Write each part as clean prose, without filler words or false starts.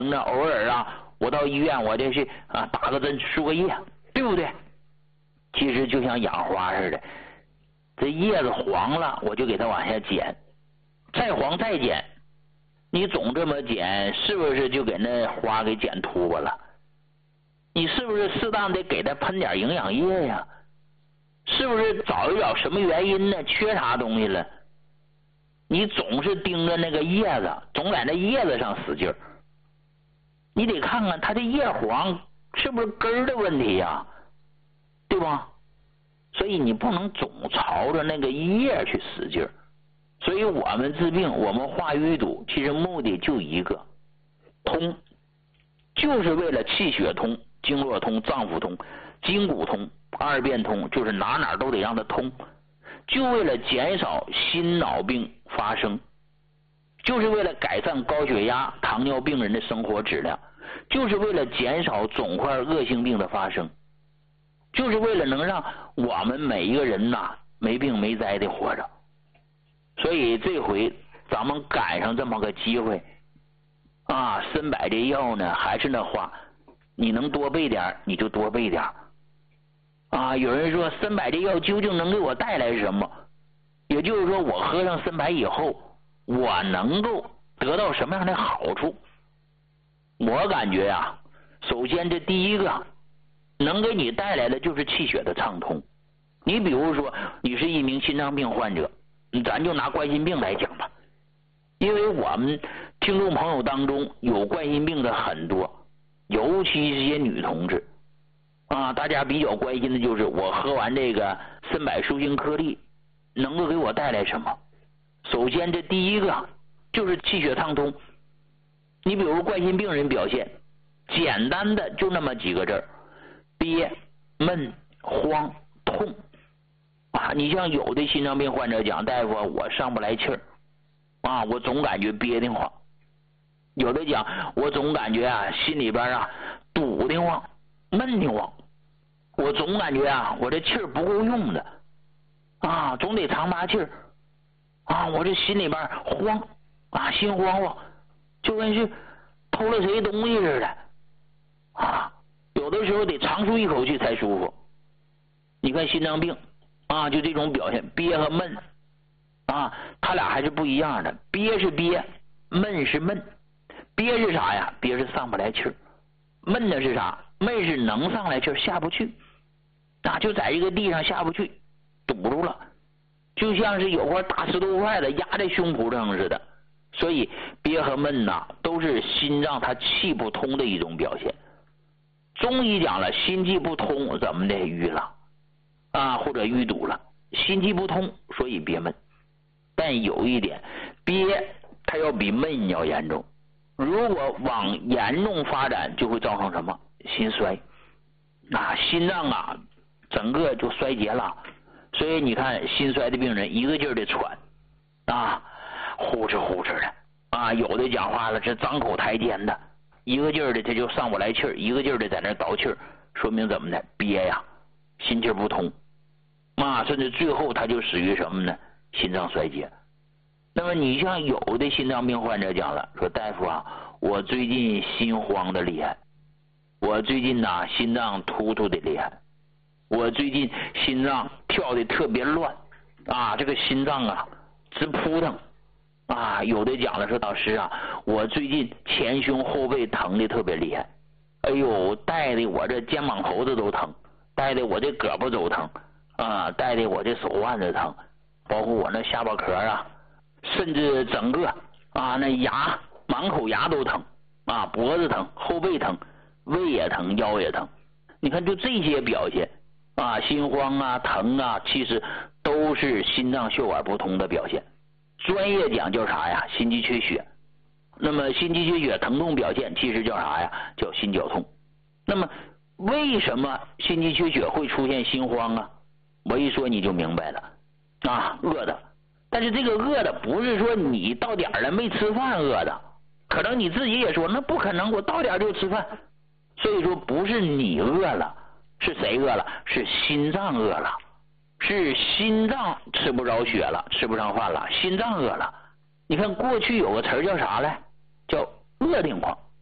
那偶尔啊，我到医院我这是啊打个针输个液，对不对？其实就像养花似的，这叶子黄了，我就给它往下剪，再黄再剪。你总这么剪，是不是就给那花给剪秃巴了？你是不是适当的给它喷点营养液呀？是不是找一找什么原因呢？缺啥东西了？你总是盯着那个叶子，总在那叶子上使劲儿，你得看看它的叶黄是不是根儿的问题呀？对吧？所以你不能总朝着那个叶去使劲儿。所以我们治病，我们化淤堵，其实目的就一个，通，就是为了气血通、经络通、脏腑通、筋骨通、二便通，就是哪哪都得让它通，就为了减少心脑病发生，就是为了改善高血压、糖尿病人的生活质量，就是为了减少肿块恶性病的发生，就是为了能让我们每一个人呐没病没灾的活着。所以这回咱们赶上这么个机会啊，参柏这药呢，还是那话，你能多备点你就多备点啊。有人说参柏这药究竟能给我带来什么？也就是说，我喝上参柏以后，我能够得到什么样的好处？我感觉啊，首先这第一个能给你带来的就是气血的畅通。你比如说，你是一名心脏病患者，咱就拿冠心病来讲吧，因为我们听众朋友当中有冠心病的很多，尤其是些女同志啊，大家比较关心的就是我喝完这个参柏舒心颗粒能够给我带来什么？首先这第一个就是气血畅通。你比如冠心病人表现简单的就那么几个字儿：憋、闷、慌、痛啊。你像有的心脏病患者讲，大夫我上不来气儿啊，我总感觉憋得慌。有的讲我总感觉啊心里边啊堵得慌、闷得慌，我总感觉啊我这气儿不够用的啊，总得长拔气儿啊，我这心里边慌啊，心慌慌，就跟是偷了谁东西似的啊，有的时候得长舒一口气才舒服。你看心脏病啊，就这种表现，憋和闷啊，他俩还是不一样的。憋是憋，闷是闷。憋是啥呀？憋是上不来气儿。闷的是啥？闷是能上来气儿下不去啊，就在这个地上下不去，堵住了，就像是有块大石头块子压在胸脯上似的。所以憋和闷呐，都是心脏它气不通的一种表现。中医讲了，心气不通怎么的淤了啊，或者淤堵了，心气不通，所以憋闷。但有一点，憋它要比闷要严重，如果往严重发展，就会造成什么？心衰啊，心脏啊整个就衰竭了。所以你看心衰的病人一个劲儿的喘啊，呼哧呼哧的啊，有的讲话了这张口抬肩的，一个劲儿的他就上不来气儿，一个劲儿的在那倒气儿，说明怎么的？憋呀，心气不通啊，甚至最后他就死于什么呢？心脏衰竭。那么你像有的心脏病患者讲了，说大夫啊，我最近心慌的厉害，我最近呐心脏突突的厉害，我最近心脏跳的特别乱啊，这个心脏啊直扑腾啊。有的讲了说，老师啊，我最近前胸后背疼的特别厉害，哎呦，带的我这肩膀头子都疼，带的我这胳膊都疼啊，带的我这手腕子疼，包括我那下巴壳啊，甚至整个啊那牙满口牙都疼啊，脖子疼，后背疼，胃也疼，腰也疼。你看就这些表现啊，心慌啊疼啊，其实都是心脏血管不通的表现。专业讲叫啥呀？心肌缺血。那么心肌缺血疼痛表现其实叫啥呀？叫心绞痛。那么为什么心肌缺血会出现心慌啊？我一说你就明白了啊，饿的。但是这个饿的不是说你到点了没吃饭饿的，可能你自己也说那不可能，我到点就吃饭。所以说不是你饿了，是谁饿了？是心脏饿了，是心脏吃不着血了，吃不上饭了，心脏饿了。你看过去有个词叫啥来？叫饿得慌，对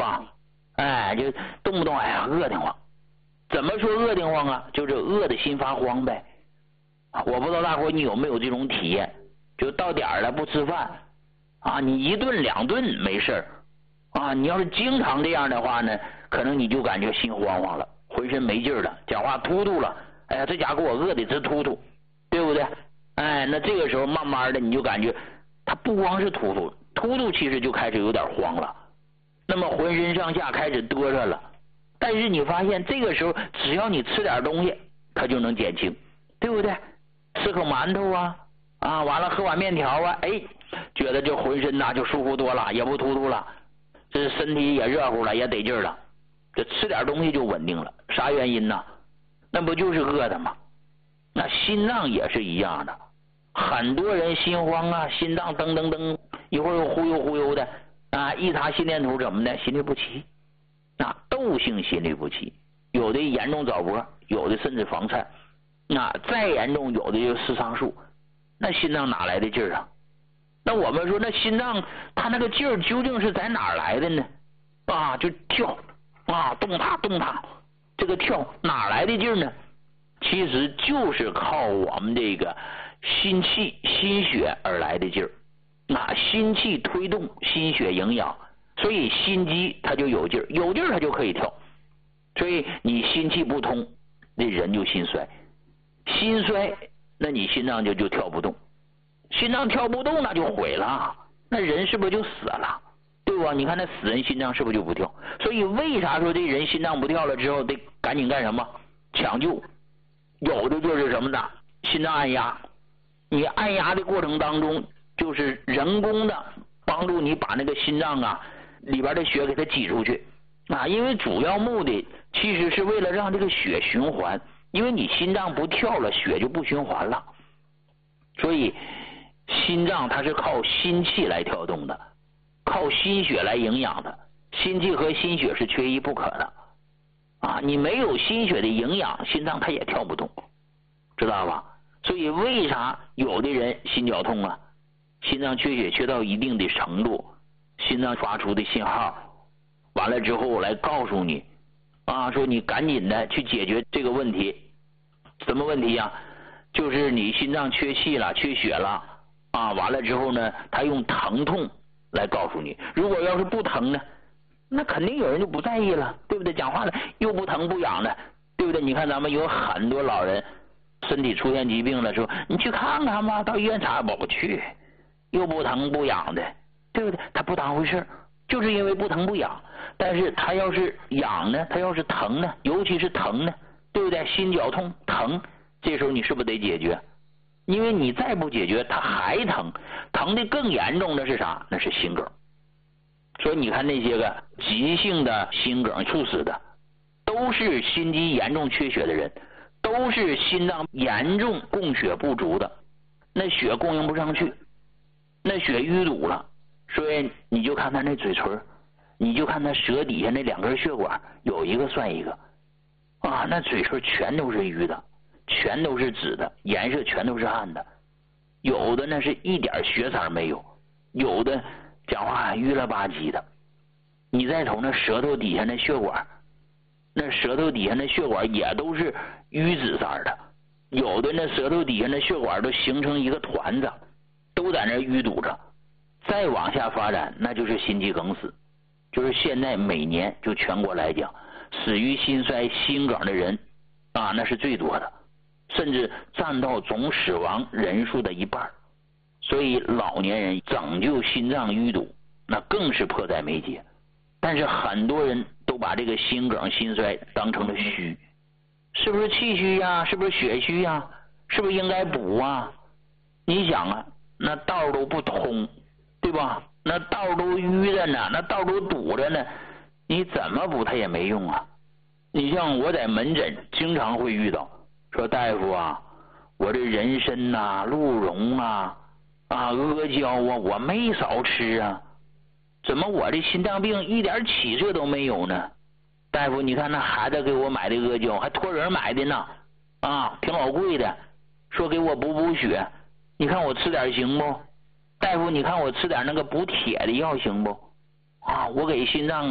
吧？哎，就动不动哎呀饿得慌。怎么说饿得慌啊？就是饿的心发慌呗。我不知道大伙你有没有这种体验，就到点了不吃饭啊，你1顿2顿没事啊，你要是经常这样的话呢，可能你就感觉心慌慌了，浑身没劲了，讲话突突了，哎呀，这家给我饿的直突突，对不对？哎，那这个时候慢慢的你就感觉他不光是突突其实就开始有点慌了，那么浑身上下开始嘚瑟了。但是你发现这个时候只要你吃点东西它就能减轻，对不对？吃口馒头啊，完了喝碗面条啊，哎，觉得这浑身就舒服多了，也不突突了，这身体也热乎了，也得劲了，这吃点东西就稳定了。啥原因呢？那不就是饿的吗？那心脏也是一样的，很多人心慌啊，心脏噔噔噔，一会儿又忽悠忽悠的啊，一查心电图怎么的，心律不齐，窦性心律不齐，有的严重早搏，有的甚至房颤，再严重有的就肾上素，那心脏哪来的劲儿啊？那我们说那心脏它那个劲儿究竟是在哪儿来的呢？就跳动它，这个跳哪来的劲儿呢？其实就是靠我们这个心气心血而来的劲儿。心气推动心血营养，所以心肌它就有劲儿，有劲儿它就可以跳。所以你心气不通，那人就心衰，心衰那你心脏就跳不动，心脏跳不动那就毁了，那人是不是就死了？对吧？你看那死人心脏是不是就不跳？所以为啥说这人心脏不跳了之后得赶紧干什么？抢救。有的就是什么的心脏按压，你按压的过程当中就是人工的帮助你把那个心脏里边的血给它挤出去因为主要目的其实是为了让这个血循环，因为你心脏不跳了，血就不循环了。所以心脏它是靠心气来跳动的，靠心血来营养的，心气和心血是缺一不可的你没有心血的营养，心脏它也跳不动，知道吧？所以为啥有的人心绞痛心脏缺血缺到一定的程度，心脏发出的信号完了之后来告诉你说你赶紧的去解决这个问题。什么问题就是你心脏缺气了，缺血了完了之后呢，他用疼痛来告诉你。如果要是不疼呢，那肯定有人就不在意了，对不对？讲话了又不疼不痒的，对不对？你看咱们有很多老人身体出现疾病了，说你去看看吧，到医院查，我不去，又不疼不痒的，对不对？他不当回事，就是因为不疼不痒。但是他要是痒呢，他要是疼呢，尤其是疼呢，对不对？心绞痛疼，这时候你是不是得解决？因为你再不解决他还疼，疼的更严重的是啥？那是心梗。所以你看那些个急性的心梗猝死的，都是心肌严重缺血的人，都是心脏严重供血不足的，那血供应不上去，那血淤堵了。所以你就看他那嘴唇，你就看他舌底下那2根血管，有一个算一个那嘴唇全都是淤的，全都是紫的，颜色全都是暗的，有的那是一点血色没有，有的讲话淤了吧唧的。你再瞅那舌头底下那血管，那舌头底下那血管也都是淤紫色的，有的那舌头底下那血管都形成一个团子，都在那淤堵着。再往下发展，那就是心肌梗死，就是现在每年就全国来讲，死于心衰心梗的人那是最多的，甚至占到总死亡人数的1半。所以老年人拯救心脏淤堵那更是迫在眉睫。但是很多人都把这个心梗心衰当成了虚，是不是气虚是不是血虚是不是应该补你想那道都不通，对吧？那道都淤着呢，那道都堵着呢，你怎么补它也没用你像我在门诊经常会遇到，说大夫我这人参鹿茸阿胶我没少吃怎么我这心脏病一点起色都没有呢？大夫你看那孩子给我买的阿胶还托人买的呢挺老贵的，说给我补血，你看我吃点行不？大夫你看我吃点那个补铁的药行不？我给心脏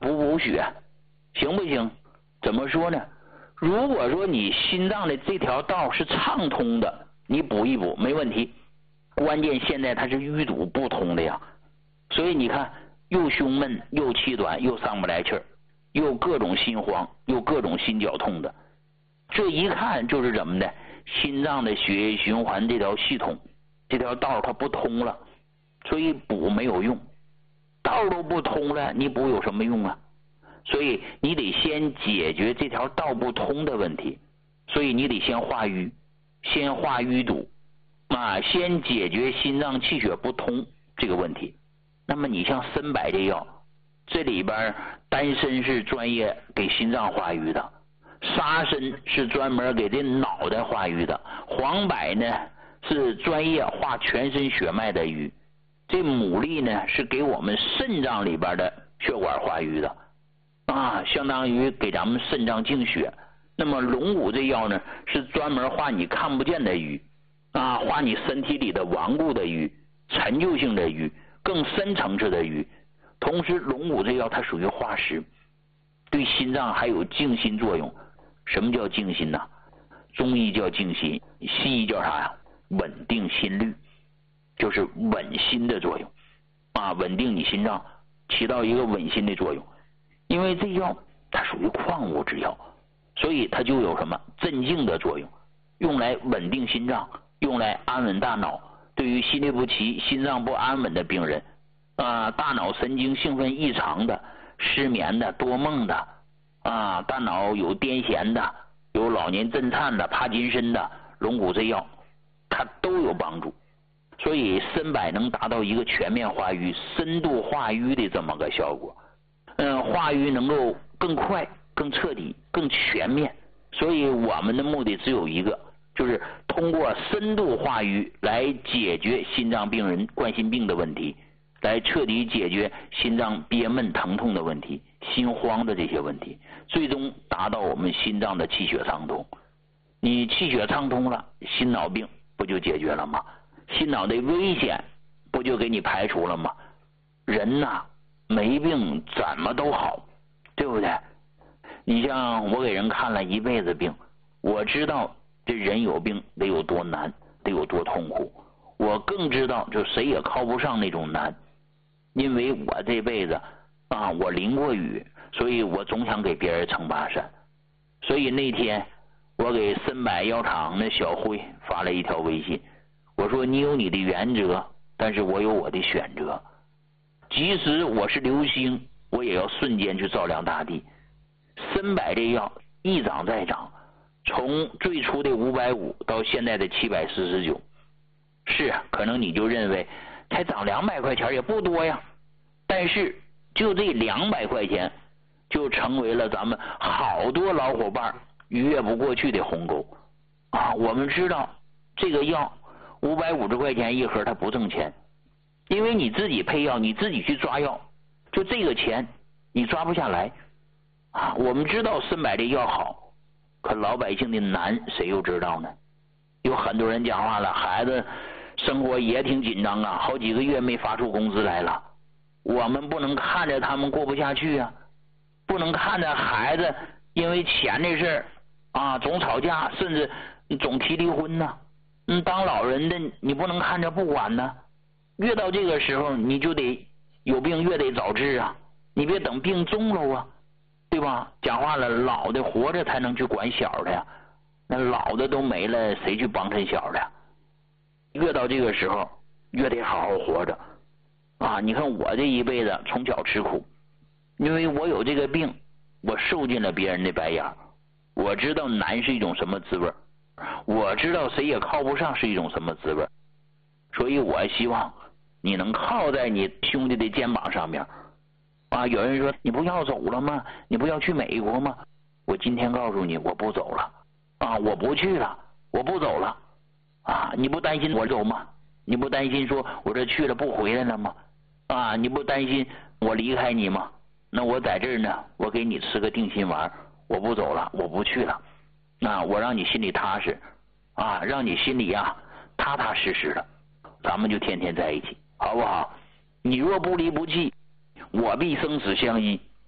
补血，行不行？怎么说呢？如果说你心脏的这条道是畅通的，你补一补没问题。关键现在它是淤堵不通的呀，所以你看又胸闷又气短又上不来气儿，又各种心慌又各种心绞痛的，这一看就是怎么的？心脏的血液循环这条系统这条道它不通了，所以补没有用，道都不通了，你补有什么用啊？所以你得先解决这条道不通的问题，所以你得先化瘀，先化淤堵先解决心脏气血不通这个问题。那么你像参柏这药，这里边丹参是专业给心脏化瘀的，沙参是专门给这脑袋化瘀的，黄柏呢是专业化全身血脉的瘀，这牡蛎呢是给我们肾脏里边的血管化瘀的相当于给咱们肾脏净血。那么龙骨这药呢是专门化你看不见的瘀化你身体里的顽固的瘀、陈旧性的瘀、更深层次的瘀。同时龙骨这药它属于化湿，对心脏还有静心作用。什么叫静心呢？中医叫静心，西医叫啥呀？稳定心率，就是稳心的作用稳定你心脏，起到一个稳心的作用。因为这药它属于矿物之药，所以它就有什么镇静的作用，用来稳定心脏，用来安稳大脑。对于心律不齐、心脏不安稳的病人大脑神经兴奋异常的、失眠的、多梦的大脑有癫痫的、有老年震颤的、帕金森的，龙骨这药它都有帮助。所以参柏能达到一个全面化瘀、深度化瘀的这么个效果。化瘀能够更快、更彻底、更全面。所以我们的目的只有一个，就是通过深度化瘀来解决心脏病人冠心病的问题，来彻底解决心脏憋闷疼痛的问题、心慌的这些问题，最终达到我们心脏的气血畅通。你气血畅通了，心脑病不就解决了吗？心脑的危险不就给你排除了吗？人没病怎么都好，对不对？你像我给人看了一辈子病，我知道这人有病得有多难，得有多痛苦。我更知道就谁也靠不上那种难，因为我这辈子我淋过雨，所以我总想给别人撑把伞。所以那天我给参柏药厂那小辉发了一条微信，我说你有你的原则，但是我有我的选择。即使我是流星，我也要瞬间去照亮大地。参柏这药一涨再涨，从最初的550到现在的749，是可能你就认为才涨200块钱也不多呀，但是就这200块钱就成为了咱们好多老伙伴逾越不过去的鸿沟我们知道这个药550块钱一盒它不挣钱，因为你自己配药，你自己去抓药，就这个钱你抓不下来我们知道参柏这药好，可老百姓的难谁又知道呢？有很多人讲话了，孩子生活也挺紧张好几个月没发出工资来了，我们不能看着他们过不下去不能看着孩子因为钱的事总吵架，甚至总提离婚当老人的你不能看着不管越到这个时候你就得有病越得早治你别等病重了对吧？讲话了，老的活着才能去管小的呀，那老的都没了，谁去帮衬小的？越到这个时候越得好好活着你看我这一辈子从小吃苦，因为我有这个病，我受尽了别人的白眼，我知道难是一种什么滋味，我知道谁也靠不上是一种什么滋味，所以我希望你能靠在你兄弟的肩膀上面有人说你不要走了吗？你不要去美国吗？我今天告诉你，我不走了我不去了，我不走了你不担心我走吗？你不担心说我这去了不回来了吗？你不担心我离开你吗？那我在这儿呢，我给你吃个定心丸，我不走了，我不去了我让你心里踏实让你心里踏踏实实的，咱们就天天在一起，好不好？你若不离不弃，我必生死相依。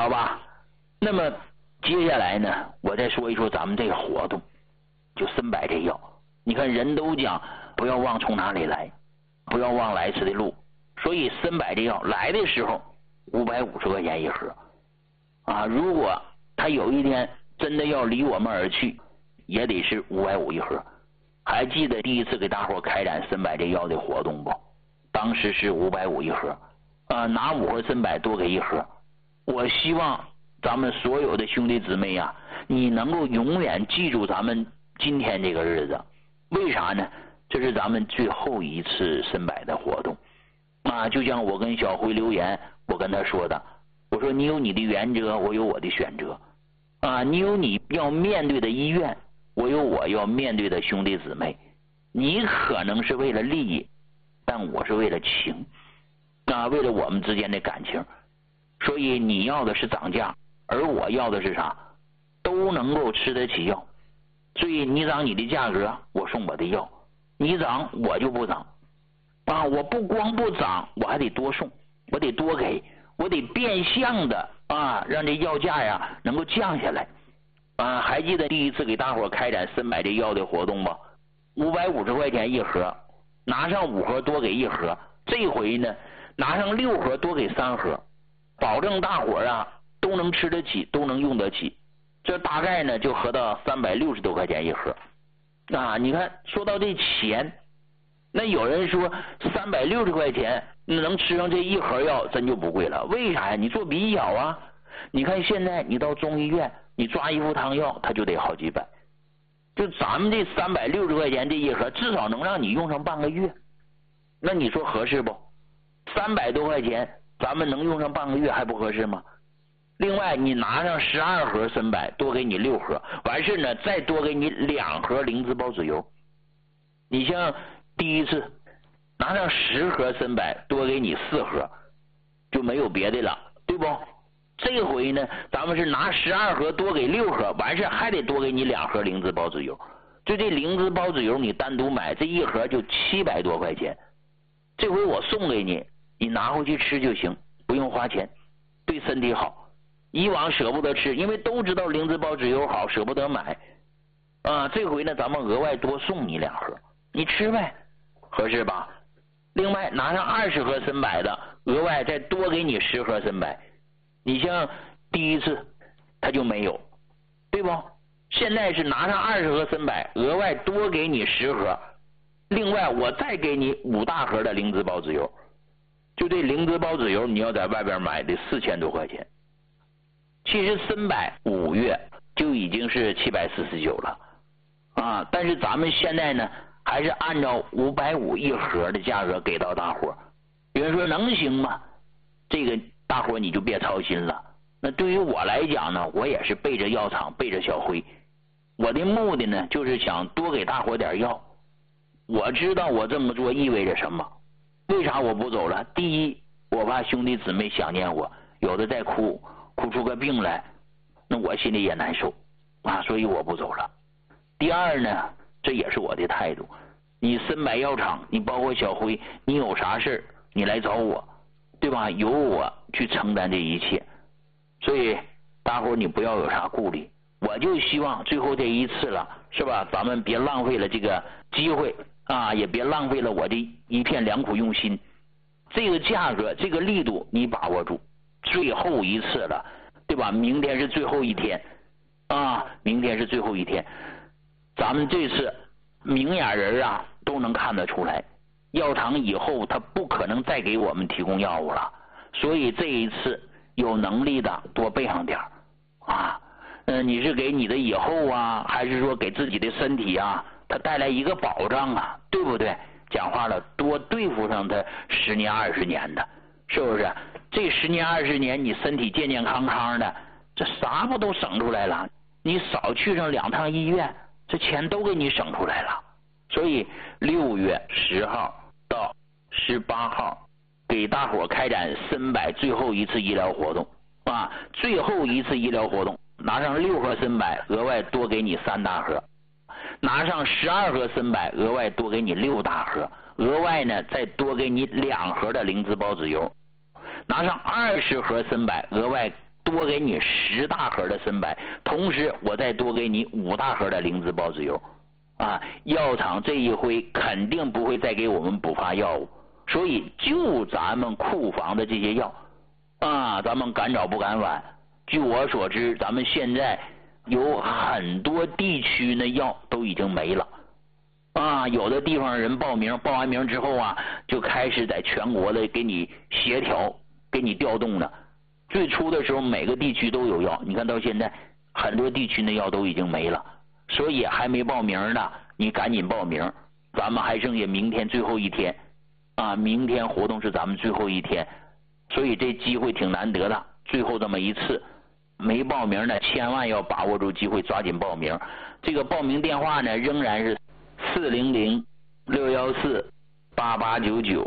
好吧？那么接下来呢，我再说一说咱们这个活动，就参柏这药。你看人都讲不要忘从哪里来，不要忘来时的路，所以参柏这药来的时候550块钱一盒啊，如果他有一天真的要离我们而去，也得是550一盒。还记得第一次给大伙开展参柏这药的活动不？当时是550一盒拿5盒参柏多给一盒。我希望咱们所有的兄弟姊妹啊，你能够永远记住咱们今天这个日子。为啥呢？这是咱们最后一次参柏的活动啊！就像我跟小辉留言，我跟他说的，我说你有你的原则，我有我的选择啊！你有你要面对的医院，我有我要面对的兄弟姊妹。你可能是为了利益，但我是为了情啊，为了我们之间的感情。所以你要的是涨价，而我要的是啥？都能够吃得起药。所以你涨你的价格，我送我的药；你涨我就不涨啊！我不光不涨，我还得多送，我得多给，我得变相的啊，让这药价呀能够降下来啊！还记得第一次给大伙开展参柏这药的活动吗？550块钱一盒，拿上5盒多给一盒。这回呢，拿上6盒多给3盒，保证大伙啊都能吃得起，都能用得起。这大概呢就合到360多块钱一盒啊！你看，说到这钱，那有人说360块钱能吃上这一盒药，真就不贵了。为啥呀？你做比较啊！你看现在你到中医院，你抓一副汤药，它就得好几百。就咱们这360块钱这一盒，至少能让你用上半个月。那你说合适不？300多块钱，咱们能用上半个月还不合适吗？另外，你拿上12盒参柏，多给你6盒，完事呢，再多给你2盒灵芝孢子油。你像第一次拿上10盒参柏，多给你4盒，就没有别的了，对不？这回呢，咱们是拿12盒多给6盒，完事还得多给你2盒灵芝孢子油。就这灵芝孢子油，你单独买这一盒就700多块钱。这回我送给你，你拿回去吃就行，不用花钱，对身体好。以往舍不得吃，因为都知道灵芝孢子油好，舍不得买啊。这回呢，咱们额外多送你2盒，你吃呗，合适吧？另外拿上20盒参柏的，额外再多给你10盒参柏。你像第一次他就没有，对不？现在是拿上20盒参柏，额外多给你10盒，另外我再给你5大盒的灵芝孢子油。就这灵芝孢子油，你要在外边买的4000多块钱。其实参柏5月就已经是749了啊，但是咱们现在呢，还是按照550一盒的价格给到大伙。有人说能行吗？这个大伙你就别操心了。那对于我来讲呢，我也是背着药厂，背着小辉，我的目的呢，就是想多给大伙点药。我知道我这么做意味着什么，为啥我不走了？第一，我怕兄弟姊妹想念我，有的在哭出个病来，那我心里也难受啊，所以我不走了。第二呢，这也是我的态度，你参柏药厂，你包括小辉，你有啥事你来找我，对吧？由我去承担这一切。所以大伙你不要有啥顾虑，我就希望最后这一次了，是吧？咱们别浪费了这个机会啊，也别浪费了我的一片良苦用心。这个价格，这个力度你把握住，最后一次了，对吧？明天是最后一天啊，明天是最后一天。咱们这次明眼人啊都能看得出来，药厂以后他不可能再给我们提供药物了，所以这一次有能力的多备上点啊。你是给你的以后啊，还是说给自己的身体啊，它带来一个保障啊，对不对？讲话了，多对付上它10年20年的，是不是？这10年20年你身体健健康康的，这啥不都省出来了？你少去上2趟医院，这钱都给你省出来了。所以6月10号到18号给大伙开展参柏最后一次医疗活动啊，最后一次医疗活动，拿上6盒参柏，额外多给你3大盒，拿上12盒参柏，额外多给你6大盒，额外呢再多给你2盒的灵芝孢子油，拿上20盒参柏，额外多给你10大盒的参白，同时我再多给你5大盒的灵芝孢子油。药厂这一回肯定不会再给我们补发药物，所以就咱们库房的这些药咱们赶早不赶晚。据我所知，咱们现在有很多地区的药都已经没了有的地方人报完名之后就开始在全国的给你协调，给你调动的。最初的时候每个地区都有药，你看到现在很多地区的药都已经没了，所以还没报名的你赶紧报名，咱们还剩下明天最后一天明天活动是咱们最后一天，所以这机会挺难得的，最后这么一次，没报名的千万要把握住机会，抓紧报名。这个报名电话呢仍然是400-614-8899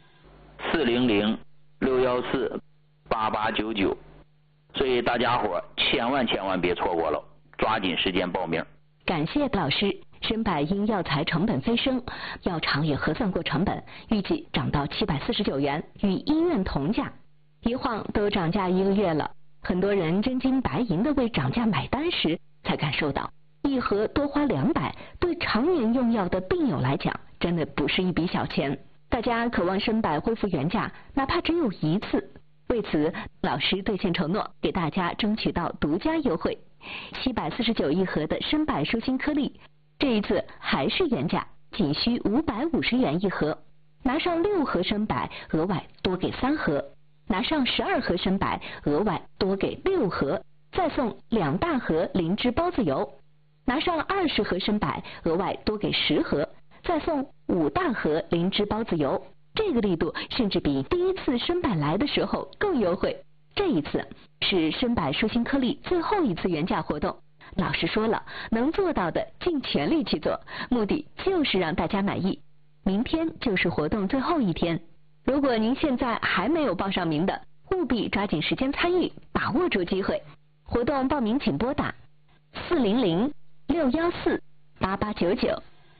400-614-8899，所以大家伙千万别错过了，抓紧时间报名。 感谢老师。参柏因药材成本飞升，药厂也核算过成本，预计涨到749元，与医院同价。一晃都涨价1个月了，很多人真金白银的为涨价买单时，才感受到一盒多花200，对常年用药的病友来讲，真的不是一笔小钱。大家渴望参柏恢复原价，哪怕只有1次。为此，老师兑现承诺，给大家争取到独家优惠，749一盒的参柏舒心颗粒，这一次还是原价，仅需550元一盒。拿上6盒参柏，额外多给3盒；拿上12盒参柏，额外多给6盒，再送2大盒灵芝孢子油；拿上20盒参柏，额外多给10盒，再送5大盒灵芝孢子油。这个力度甚至比第一次参柏来的时候更优惠。这一次是参柏舒心颗粒最后一次原价活动。老师说了，能做到的尽全力去做，目的就是让大家满意。明天就是活动最后一天，如果您现在还没有报上名的，务必抓紧时间参与，把握住机会。活动报名请拨打400-614-8899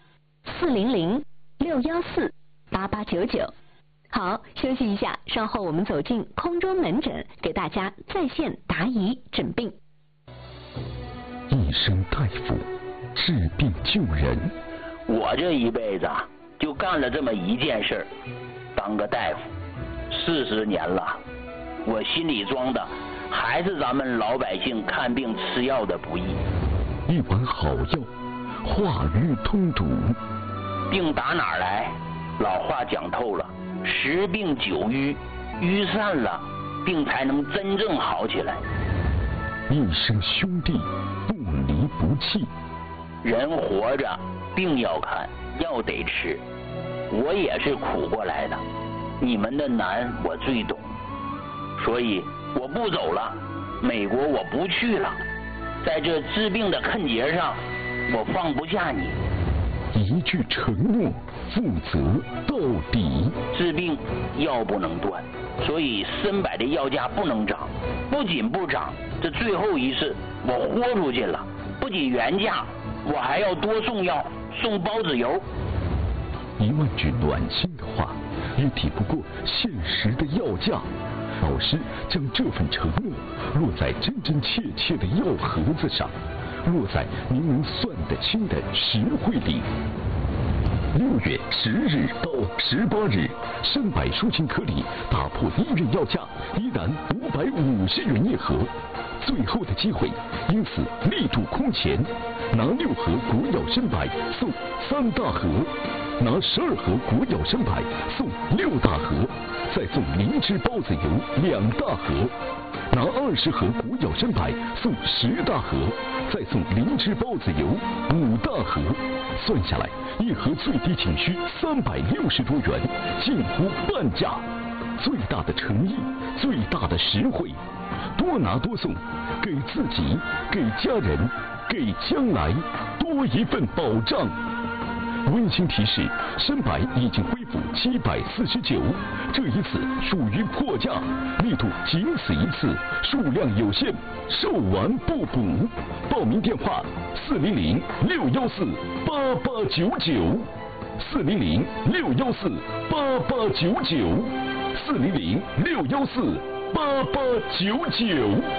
400-614-8899。好，休息一下，稍后我们走进空中门诊，给大家在线答疑诊病。 一生大夫，治病救人。 我这一辈子就干了这么一件事儿，当个大夫40年了，我心里装的还是咱们老百姓看病吃药的不易。 一碗好药，化瘀通堵。 病打哪儿来？老话讲透了，10病9瘀，瘀散了，病才能真正好起来。 一生兄弟，不离不弃。 人活着，病要看，药得吃。我也是苦过来的，你们的难我最懂，所以我不走了，美国我不去了，在这治病的坎节上，我放不下你。 一句承诺，负责到底。 治病药不能断，所以参柏的药价不能涨，不仅不涨，这最后一次我豁出去了，不仅原价，我还要多送药，送孢子油。 1万句暖心的话，也抵不过现实的药价。老师将这份承诺落在真真切切的药盒子上，落在您能算得清的实惠里。6月10日到18日，参柏舒心颗粒打破医院药价，依然550元一盒。最后的机会，因此力度空前，拿6盒国药参柏送3大盒，拿12盒国药参柏送6大盒，再送灵芝孢子油2大盒，拿20盒国药参柏送10大盒，再送灵芝孢子油5大盒，算下来一盒最低仅需360多元，近乎半价。最大的诚意，最大的实惠，多拿多送，给自己，给家人，给将来多一份保障。温馨提示：参柏已经恢复749，这一次属于破价，力度仅此一次，数量有限，售完不补。报名电话：400-614-8899 400-614-8899 400-614-8899。